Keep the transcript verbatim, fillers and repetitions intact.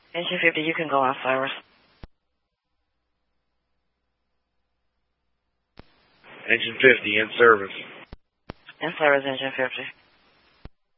Engine fifty, you can go on service. Engine fifty, in service. In service, Engine fifty.